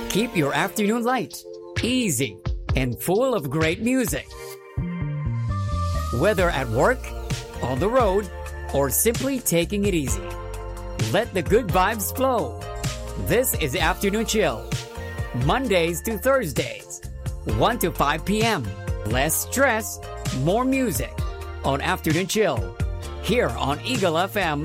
Keep your afternoon light, easy, and full of great music. Whether at work, on the road, or simply taking it easy, let the good vibes flow. This is Afternoon Chill, Mondays to Thursdays, 1 to 5 p.m. Less stress, more music on Afternoon Chill, here on Eagle FM